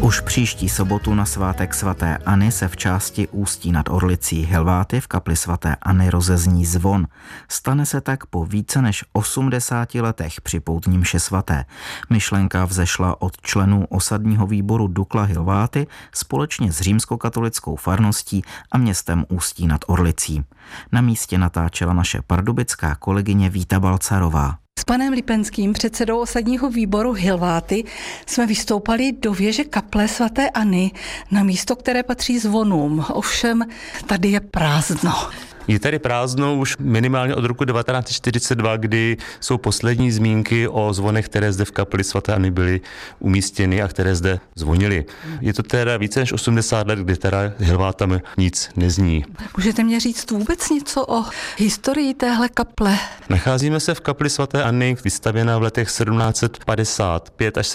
Už příští sobotu na svátek svaté Anny se v části Ústí nad Orlicí Hilváty v kapli svaté Anny rozezní zvon. Stane se tak po více než 80 letech při poutní mši svaté. Myšlenka vzešla od členů osadního výboru Dukla Hilváty společně s římskokatolickou farností a městem Ústí nad Orlicí. Na místě natáčela naše pardubická kolegyně Víta Balcarová. S panem Lipenským, předsedou osadního výboru Hilváty, jsme vystoupali do věže kaple svaté Anny na místo, které patří zvonům. Ovšem tady je prázdno. Je tady prázdno už minimálně od roku 1942, kdy jsou poslední zmínky o zvonech, které zde v kapli svaté Anny byly umístěny a které zde zvonily. Je to teda více než 80 let, kdy teda Hilvátami nic nezní. Můžete mě říct vůbec něco o historii téhle kaple? Nacházíme se v kapli svaté Anny, vystavěná v letech 1755 až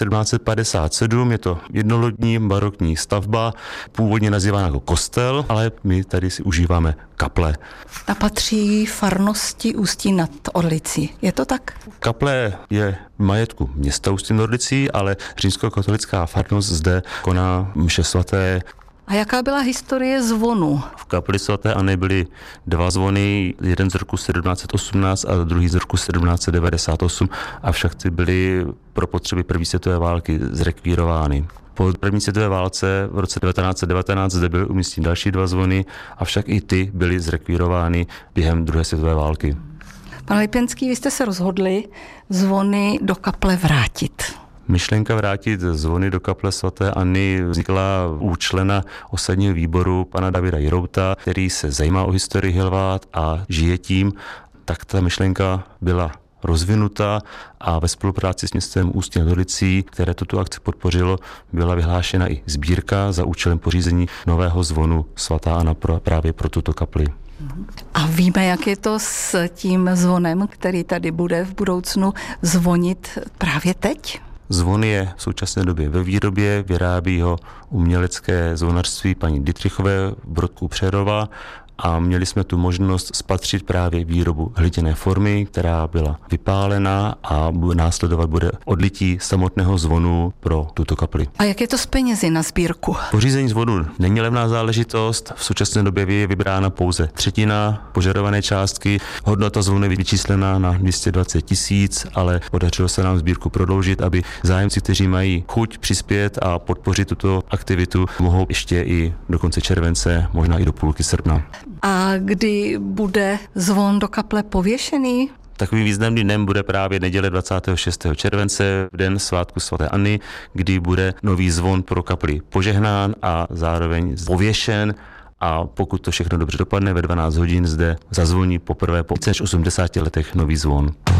1757. Je to jednolodní barokní stavba, původně nazývána jako kostel, ale my tady si užíváme kaple. A patří farnosti Ústí nad Orlicí. Je to tak? Kaple je v majetku města Ústí nad Orlicí, ale římskokatolická farnost zde koná mše svaté. A jaká byla historie zvonu? V kapli svaté Anny byly dva zvony, jeden z roku 1718 a druhý z roku 1798, avšak ty byly pro potřeby první světové války zrekvírovány. Po první světové válce v roce 1919 zde byly umístěny další dva zvony, avšak i ty byly zrekvírovány během druhé světové války. Pane Lipenský, vy jste se rozhodli zvony do kaple vrátit. Myšlenka vrátit zvony do kaple svaté Anny vznikla u člena osadního výboru pana Davida Jirouta, který se zajímá o historii Hilvát a žije tím, tak ta myšlenka byla rozvinuta a ve spolupráci s městem Ústí nad Orlicí, které tuto akci podpořilo, byla vyhlášena i sbírka za účelem pořízení nového zvonu svatá Anna právě pro tuto kapli. A víme, jak je to s tím zvonem, který tady bude v budoucnu zvonit právě teď? Zvon je v současné době ve výrobě, vyrábí ho umělecké zvonařství paní Dittrichové v Brodku Přerova a měli jsme tu možnost spatřit právě výrobu hliněné formy, která byla vypálena a následovat bude odlití samotného zvonu pro tuto kapli. A jak je to s penězi na sbírku? Pořízení zvonu není levná záležitost, v současné době je vybrána pouze třetina požadované částky. Hodnota zvonu je vyčíslená na 220 000, ale podařilo se nám sbírku prodloužit, aby zájemci, kteří mají chuť přispět a podpořit tuto aktivitu, mohou ještě i do konce července, možná i do půlky srpna. A kdy bude zvon do kaple pověšený? Takovým významným dnem bude právě neděle 26. července, v den svátku svaté Anny, kdy bude nový zvon pro kapli požehnán a zároveň pověšen. A pokud to všechno dobře dopadne, ve 12 hodin zde zazvoní poprvé po více než 80 letech nový zvon.